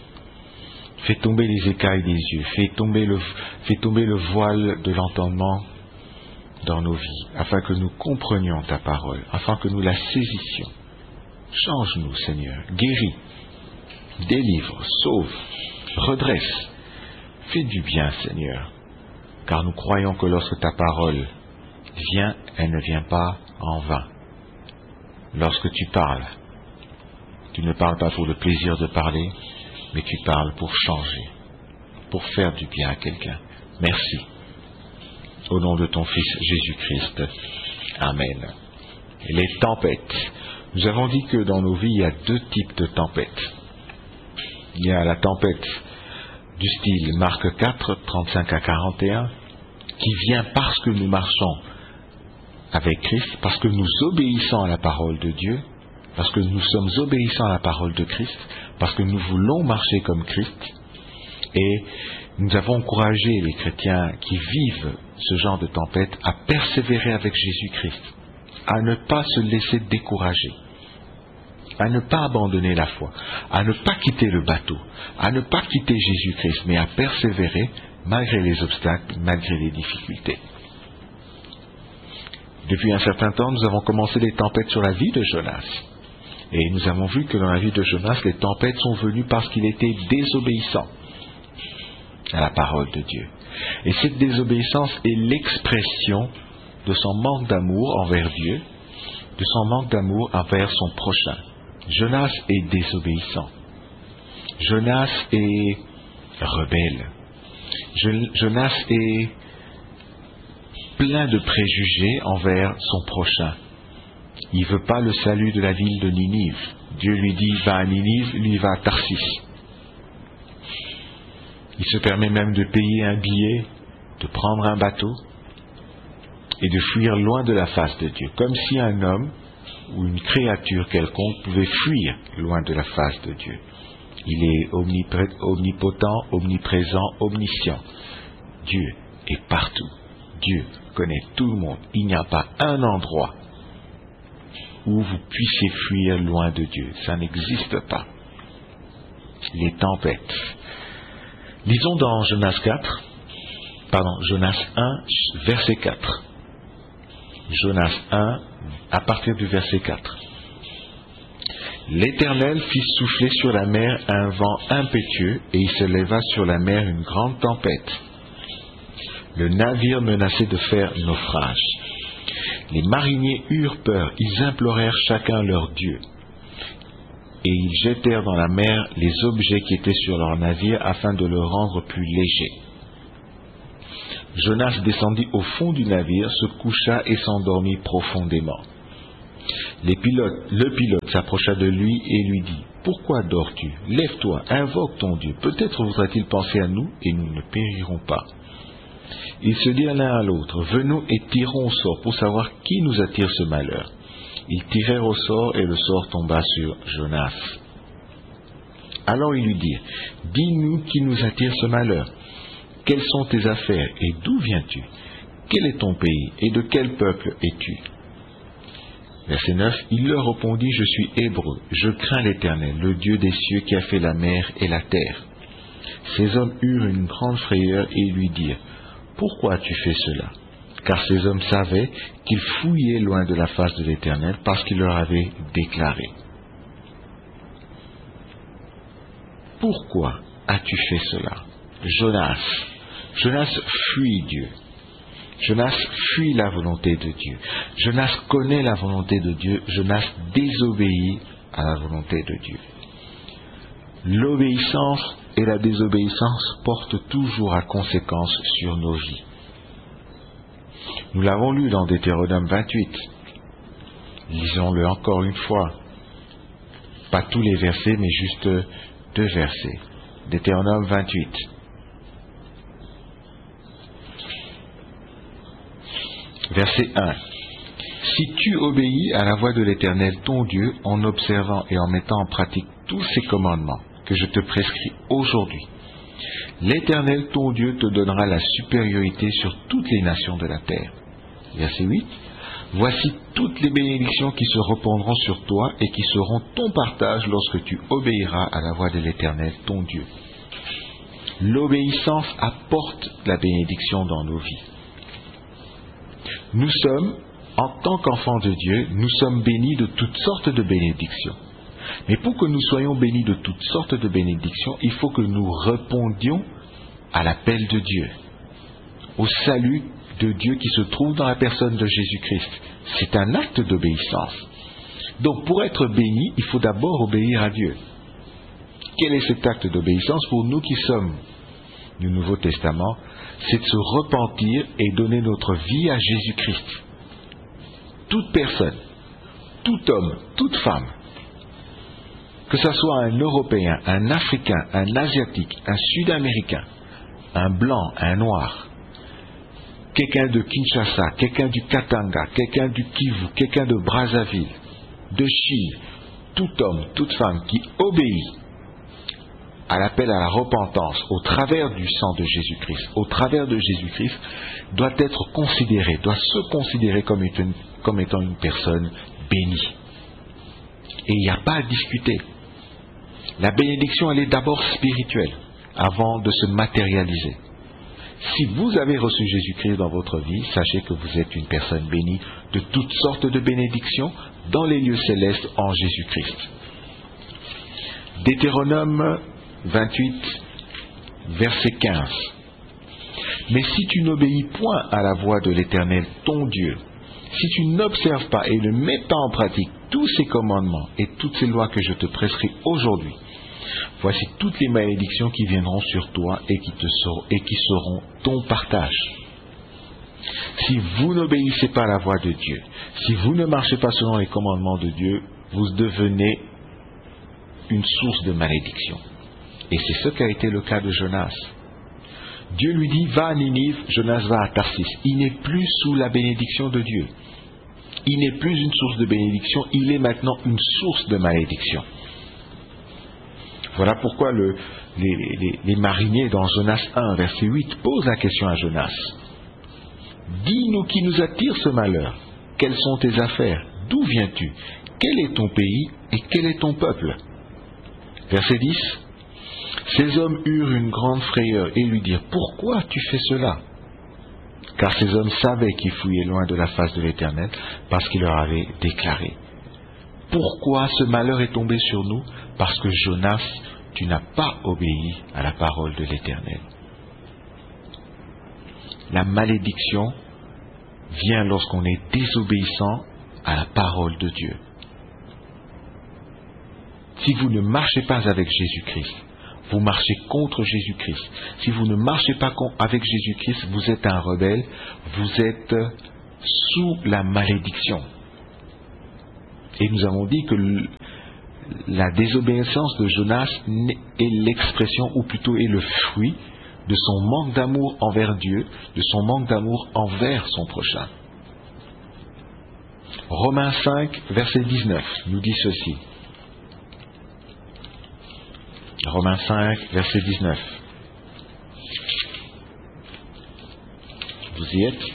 Fais tomber les écailles des yeux, fais tomber le voile de l'entendement dans nos vies, afin que nous comprenions ta parole, afin que nous la saisissions. Change-nous Seigneur, guéris, délivre, sauve, redresse, fais du bien Seigneur, car nous croyons que lorsque ta parole vient, elle ne vient pas en vain. Lorsque tu parles, tu ne parles pas pour le plaisir de parler, mais tu parles pour changer, pour faire du bien à quelqu'un. Merci. Au nom de ton Fils Jésus-Christ. Amen. Et les tempêtes. Nous avons dit que dans nos vies, il y a deux types de tempêtes. Il y a la tempête du style Marc 4, 35 à 41, qui vient parce que nous marchons avec Christ, parce que nous obéissons à la parole de Dieu, parce que nous sommes obéissants à la parole de Christ, parce que nous voulons marcher comme Christ, et nous avons encouragé les chrétiens qui vivent ce genre de tempête à persévérer avec Jésus-Christ, à ne pas se laisser décourager, à ne pas abandonner la foi, à ne pas quitter le bateau, à ne pas quitter Jésus-Christ, mais à persévérer malgré les obstacles, malgré les difficultés. Depuis un certain temps, nous avons commencé les tempêtes sur la vie de Jonas. Et nous avons vu que dans la vie de Jonas, les tempêtes sont venues parce qu'il était désobéissant à la parole de Dieu. Et cette désobéissance est l'expression de son manque d'amour envers Dieu, de son manque d'amour envers son prochain. Jonas est désobéissant. Jonas est rebelle. Jonas est plein de préjugés envers son prochain. Il ne veut pas le salut de la ville de Ninive. Dieu lui dit, va à Ninive, lui va à Tarsis. Il se permet même de payer un billet, de prendre un bateau et de fuir loin de la face de Dieu, comme si un homme ou une créature quelconque pouvait fuir loin de la face de Dieu. Il est omnipotent, omniprésent, omniscient. Dieu est partout. Dieu connaît tout le monde. Il n'y a pas un endroit où vous puissiez fuir loin de Dieu. Ça n'existe pas. Les tempêtes. Lisons dans Jonas 1, verset 4. Jonas 1, à partir du verset 4. L'Éternel fit souffler sur la mer un vent impétueux, et il se leva sur la mer une grande tempête. Le navire menaçait de faire naufrage. Les mariniers eurent peur, ils implorèrent chacun leur Dieu. Et ils jetèrent dans la mer les objets qui étaient sur leur navire afin de le rendre plus léger. Jonas descendit au fond du navire, se coucha et s'endormit profondément. Le pilote s'approcha de lui et lui dit, « Pourquoi dors-tu? Lève-toi, invoque ton Dieu. Peut-être voudra-t-il penser à nous et nous ne périrons pas. » Ils se dirent l'un à l'autre, « Venons et tirons au sort pour savoir qui nous attire ce malheur. » Ils tirèrent au sort et le sort tomba sur Jonas. Alors ils lui dirent, « Dis-nous qui nous attire ce malheur. Quelles sont tes affaires et d'où viens-tu? Quel est ton pays et de quel peuple es-tu » Verset 9, il leur répondit, « Je suis hébreu, je crains l'Éternel, le Dieu des cieux qui a fait la mer et la terre. » Ces hommes eurent une grande frayeur et lui dirent, « Pourquoi tu fais cela ?» Car ces hommes savaient qu'ils fouillaient loin de la face de l'Éternel parce qu'il leur avait déclaré. « Pourquoi as-tu fait cela ?» Jonas fuit Dieu. Jonas fuit la volonté de Dieu. Jonas connaît la volonté de Dieu. Jonas désobéit à la volonté de Dieu. L'obéissance et la désobéissance portent toujours à conséquence sur nos vies. Nous l'avons lu dans Deutéronome 28. Lisons-le encore une fois. Pas tous les versets, mais juste 2 versets. Deutéronome 28. Verset 1. Si tu obéis à la voix de l'Éternel ton Dieu en observant et en mettant en pratique tous ces commandements que je te prescris aujourd'hui, l'Éternel ton Dieu te donnera la supériorité sur toutes les nations de la terre. Verset 8. Voici toutes les bénédictions qui se répandront sur toi et qui seront ton partage lorsque tu obéiras à la voix de l'Éternel ton Dieu. L'obéissance apporte la bénédiction dans nos vies. Nous sommes, en tant qu'enfants de Dieu, nous sommes bénis de toutes sortes de bénédictions. Mais pour que nous soyons bénis de toutes sortes de bénédictions, il faut que nous répondions à l'appel de Dieu, au salut de Dieu qui se trouve dans la personne de Jésus-Christ. C'est un acte d'obéissance. Donc pour être béni, il faut d'abord obéir à Dieu. Quel est cet acte d'obéissance pour nous qui sommes du Nouveau Testament? C'est de se repentir et donner notre vie à Jésus-Christ. Toute personne, tout homme, toute femme, que ce soit un Européen, un Africain, un Asiatique, un Sud-Américain, un Blanc, un Noir, quelqu'un de Kinshasa, quelqu'un du Katanga, quelqu'un du Kivu, quelqu'un de Brazzaville, de Chine, tout homme, toute femme qui obéit à l'appel à la repentance au travers du sang de Jésus-Christ, au travers de Jésus-Christ, doit être considéré, doit se considérer comme étant une personne bénie. Et il n'y a pas à discuter. La bénédiction, elle est d'abord spirituelle, avant de se matérialiser. Si vous avez reçu Jésus-Christ dans votre vie, sachez que vous êtes une personne bénie de toutes sortes de bénédictions dans les lieux célestes en Jésus-Christ. Deutéronome 28, verset 15. Mais si tu n'obéis point à la voix de l'Éternel ton Dieu, si tu n'observes pas et ne mets pas en pratique tous ces commandements et toutes ces lois que je te prescris aujourd'hui, voici toutes les malédictions qui viendront sur toi et qui seront ton partage. Si vous n'obéissez pas à la voix de Dieu, si vous ne marchez pas selon les commandements de Dieu, vous devenez une source de malédiction. Et c'est ce qu'a été le cas de Jonas. Dieu lui dit, va à Ninive, Jonas va à Tarsis. Il n'est plus sous la bénédiction de Dieu. Il n'est plus une source de bénédiction, il est maintenant une source de malédiction. Voilà pourquoi les mariniers dans Jonas 1, verset 8, posent la question à Jonas. Dis-nous qui nous attire ce malheur. Quelles sont tes affaires? D'où viens-tu? Quel est ton pays et quel est ton peuple? Verset 10. Ces hommes eurent une grande frayeur et lui dirent, pourquoi tu fais cela? Car ces hommes savaient qu'ils fouillaient loin de la face de l'Éternel parce qu'il leur avait déclaré. Pourquoi ce malheur est tombé sur nous? Parce que Jonas, tu n'as pas obéi à la parole de l'Éternel. La malédiction vient lorsqu'on est désobéissant à la parole de Dieu. Si vous ne marchez pas avec Jésus-Christ, vous marchez contre Jésus-Christ. Si vous ne marchez pas avec Jésus-Christ, vous êtes un rebelle, vous êtes sous la malédiction. Et nous avons dit que la désobéissance de Jonas est l'expression, ou plutôt est le fruit, de son manque d'amour envers Dieu, de son manque d'amour envers son prochain. Romains 5, verset 19, nous dit ceci. Romains 5, verset 19. Vous y êtes?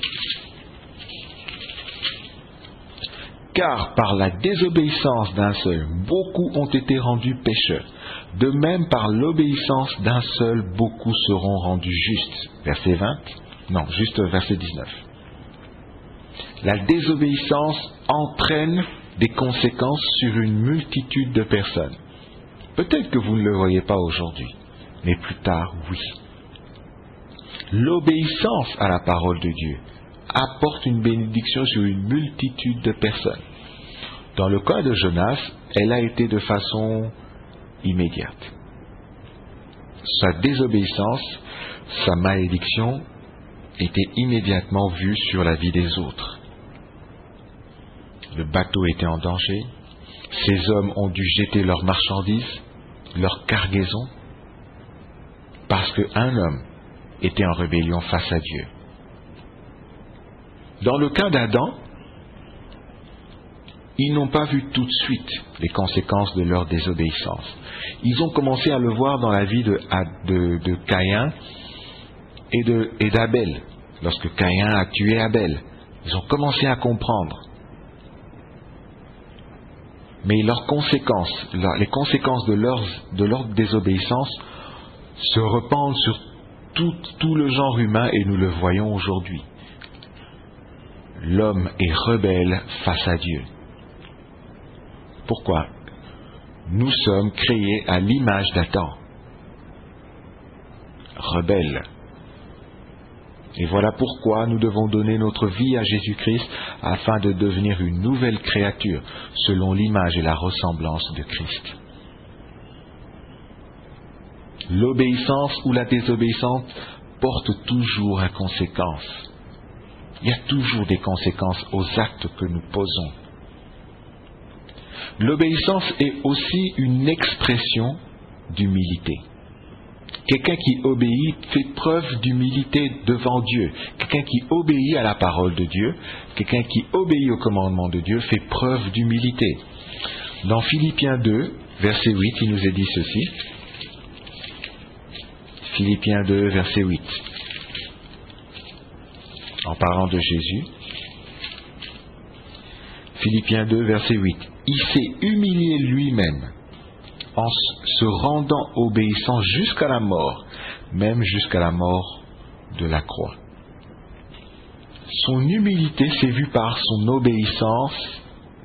Car par la désobéissance d'un seul, beaucoup ont été rendus pécheurs. De même, par l'obéissance d'un seul, beaucoup seront rendus justes. Verset 20? Non, juste verset 19. La désobéissance entraîne des conséquences sur une multitude de personnes. Peut-être que vous ne le voyez pas aujourd'hui, mais plus tard, oui. L'obéissance à la parole de Dieu apporte une bénédiction sur une multitude de personnes. Dans le cas de Jonas, elle a été de façon immédiate. Sa désobéissance, sa malédiction était immédiatement vue sur la vie des autres. Le bateau était en danger, ces hommes ont dû jeter leurs marchandises, leurs cargaisons, parce qu'un homme était en rébellion face à Dieu. Dans le cas d'Adam, ils n'ont pas vu tout de suite les conséquences de leur désobéissance. Ils ont commencé à le voir dans la vie de Caïn et d'Abel. Lorsque Caïn a tué Abel, ils ont commencé à comprendre. Mais leurs conséquences, les conséquences de leur désobéissance se répandent sur tout le genre humain et nous le voyons aujourd'hui. L'homme est rebelle face à Dieu. Pourquoi? Nous sommes créés à l'image d'Adam. Rebelles. Et voilà pourquoi nous devons donner notre vie à Jésus-Christ afin de devenir une nouvelle créature selon l'image et la ressemblance de Christ. L'obéissance ou la désobéissance porte toujours à conséquence. Il y a toujours des conséquences aux actes que nous posons. L'obéissance est aussi une expression d'humilité. Quelqu'un qui obéit fait preuve d'humilité devant Dieu. Quelqu'un qui obéit à la parole de Dieu, quelqu'un qui obéit au commandement de Dieu fait preuve d'humilité. Dans Philippiens 2, verset 8, il nous est dit ceci. Philippiens 2, verset 8. En parlant de Jésus. Philippiens 2, verset 8. Il s'est humilié lui-même en se rendant obéissant jusqu'à la mort, même jusqu'à la mort de la croix. Son humilité s'est vue par son obéissance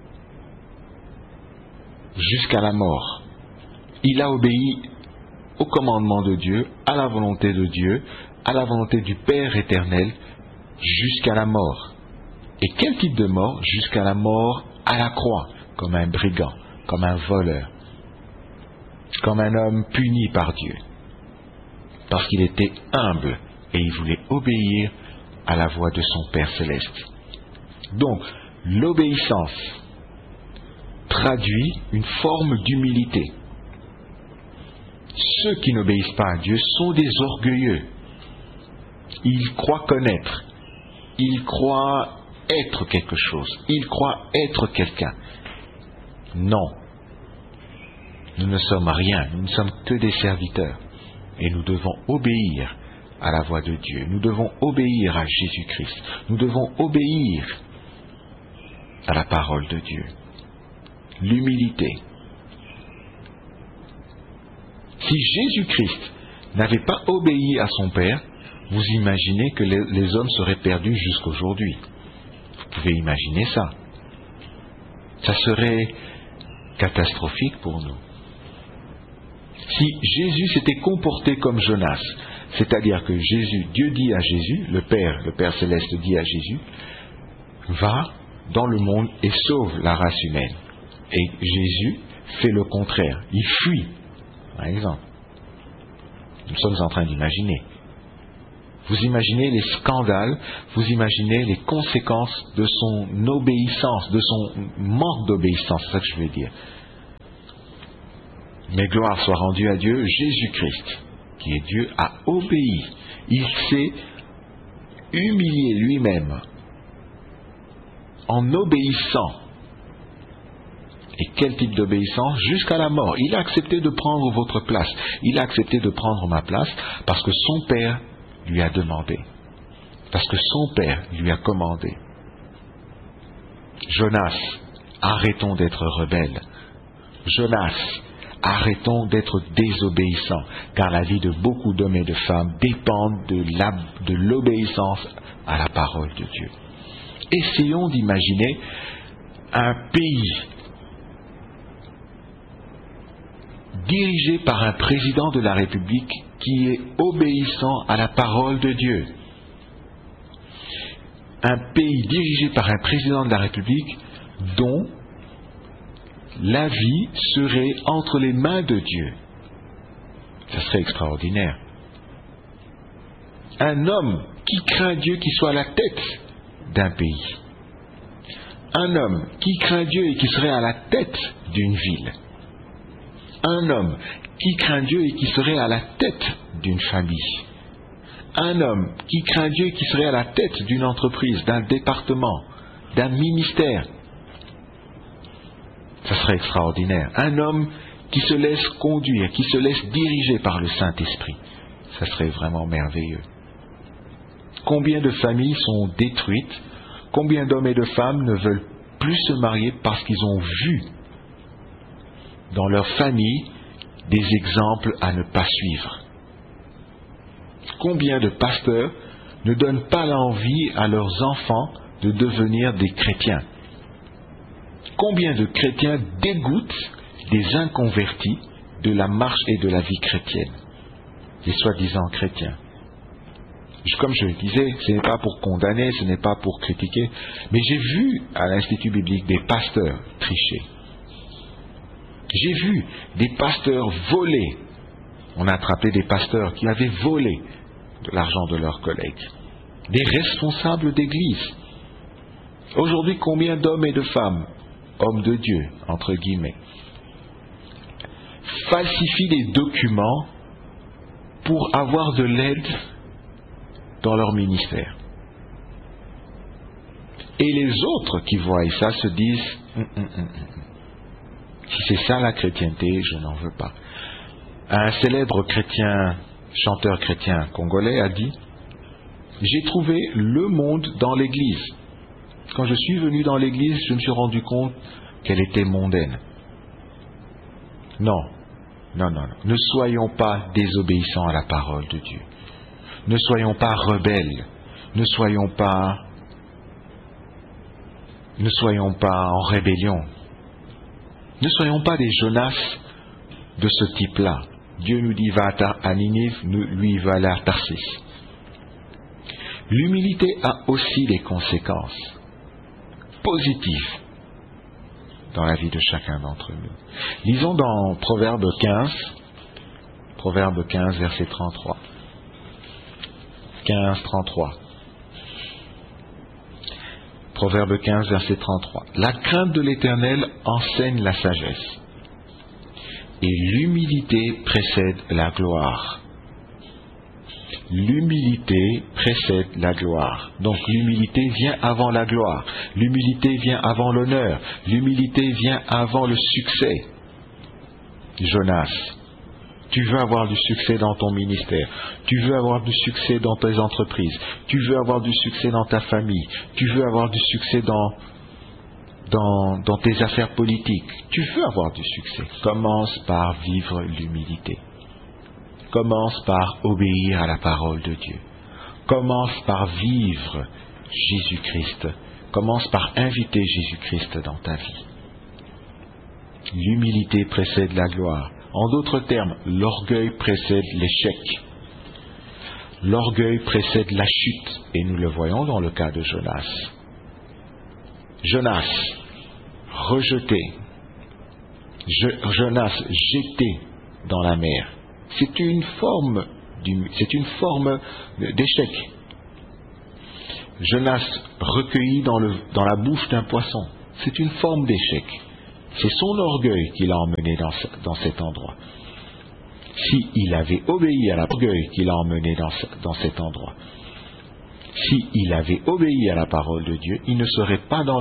jusqu'à la mort. Il a obéi au commandement de Dieu, à la volonté de Dieu, à la volonté du Père éternel, jusqu'à la mort. Et quel type de mort? Jusqu'à la mort à la croix, comme un brigand, comme un voleur, comme un homme puni par Dieu, parce qu'il était humble et il voulait obéir à la voix de son Père céleste. Donc, l'obéissance traduit une forme d'humilité. Ceux qui n'obéissent pas à Dieu sont des orgueilleux. Ils croient connaître, ils croient être quelque chose, ils croient être quelqu'un. Non. Nous ne sommes rien, nous ne sommes que des serviteurs. Et nous devons obéir à la voix de Dieu. Nous devons obéir à Jésus-Christ. Nous devons obéir à la parole de Dieu. L'humilité. Si Jésus-Christ n'avait pas obéi à son Père, vous imaginez que les hommes seraient perdus jusqu'aujourd'hui. Vous pouvez imaginer ça. Ça serait catastrophique pour nous. Si Jésus s'était comporté comme Jonas, c'est-à-dire que Dieu dit à Jésus, le Père céleste dit à Jésus, va dans le monde et sauve la race humaine. Et Jésus fait le contraire, il fuit, par exemple. Nous sommes en train d'imaginer. Vous imaginez les scandales, vous imaginez les conséquences de son obéissance, de son manque d'obéissance, c'est ça que je veux dire. Mais gloire soit rendue à Dieu, Jésus-Christ, qui est Dieu, a obéi. Il s'est humilié lui-même en obéissant. Et quel type d'obéissance? Jusqu'à la mort. Il a accepté de prendre votre place. Il a accepté de prendre ma place parce que son Père lui a demandé. Parce que son Père lui a commandé. Jonas, arrêtons d'être rebelles. Jonas, arrêtons d'être désobéissants, car la vie de beaucoup d'hommes et de femmes dépend de l'obéissance à la parole de Dieu. Essayons d'imaginer un pays dirigé par un président de la République qui est obéissant à la parole de Dieu. Un pays dirigé par un président de la République dont la vie serait entre les mains de Dieu. Ça serait extraordinaire. Un homme qui craint Dieu qui soit à la tête d'un pays. Un homme qui craint Dieu et qui serait à la tête d'une ville. Un homme qui craint Dieu et qui serait à la tête d'une famille. Un homme qui craint Dieu et qui serait à la tête d'une entreprise, d'un département, d'un ministère. Ça serait extraordinaire. Un homme qui se laisse conduire, qui se laisse diriger par le Saint-Esprit. Ça serait vraiment merveilleux. Combien de familles sont détruites? Combien d'hommes et de femmes ne veulent plus se marier parce qu'ils ont vu dans leur famille des exemples à ne pas suivre? Combien de pasteurs ne donnent pas l'envie à leurs enfants de devenir des chrétiens? Combien de chrétiens dégoûtent des inconvertis de la marche et de la vie chrétienne, les soi-disant chrétiens? Comme je le disais, ce n'est pas pour condamner, ce n'est pas pour critiquer, mais j'ai vu à l'Institut biblique des pasteurs tricher. J'ai vu des pasteurs voler. On a attrapé des pasteurs qui avaient volé de l'argent de leurs collègues. Des responsables d'église. Aujourd'hui, combien d'hommes et de femmes, hommes de Dieu, entre guillemets, falsifient des documents pour avoir de l'aide dans leur ministère. Et les autres qui voient ça se disent si c'est ça la chrétienté, je n'en veux pas. Un célèbre chrétien, chanteur chrétien congolais a dit: j'ai trouvé le monde dans l'église. Quand je suis venu dans l'église, je me suis rendu compte qu'elle était mondaine. Non. Ne soyons pas désobéissants à la parole de Dieu. Ne soyons pas rebelles. Ne soyons pas en rébellion. Ne soyons pas des Jonas de ce type-là. Dieu nous dit va à Ninive, lui va aller à Tarsis. L'humilité a aussi des conséquences positives dans la vie de chacun d'entre nous. Lisons dans Proverbe 15, verset 33. 15-33. Proverbe 15, verset 33. La crainte de l'Éternel enseigne la sagesse, et l'humilité précède la gloire. L'humilité précède la gloire. Donc l'humilité vient avant la gloire. L'humilité vient avant l'honneur. L'humilité vient avant le succès. Jonas, tu veux avoir du succès dans ton ministère, tu veux avoir du succès dans tes entreprises, tu veux avoir du succès dans ta famille, tu veux avoir du succès dans tes affaires politiques, tu veux avoir du succès. Commence par vivre l'humilité. Commence par obéir à la parole de Dieu. Commence par vivre Jésus-Christ. Commence par inviter Jésus-Christ dans ta vie. L'humilité précède la gloire. En d'autres termes, l'orgueil précède l'échec. L'orgueil précède la chute, et nous le voyons dans le cas de Jonas. Jonas, rejeté. Jonas, jeté dans la mer. C'est une forme c'est une forme d'échec. Jonas recueilli dans la bouche d'un poisson, c'est une forme d'échec. C'est son orgueil qui l'a emmené dans cet endroit. S'il avait obéi à l'orgueil qui l'a emmené dans cet endroit, s'il avait obéi à la parole de Dieu, il ne serait pas dans